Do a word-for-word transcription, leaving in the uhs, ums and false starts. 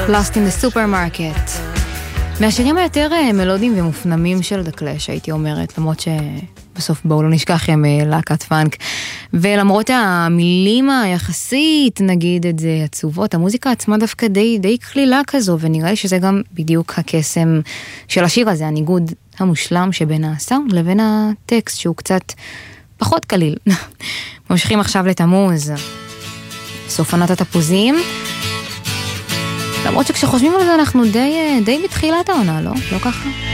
Lost in the Supermarket. מהשירים היותר מלודיים ומופנמים של The Clash, הייתי אומרת, למרות שבסוף בואו לא נשכח הם להקת פאנק. ולמרות המילים היחסית, נגיד את זה, עצובות, המוזיקה עצמה דווקא די, די כלילה כזו, ונראה לי שזה גם בדיוק הקסם של השיר הזה, הניגוד המושלם שבין הסאונד לבין הטקסט, שהוא קצת פחות כליל. ממשיכים עכשיו לתמוז. סוף עונת התפוזים. למרות שכשחושבים על זה אנחנו די, די בתחילת העונה, לא? לא ככה?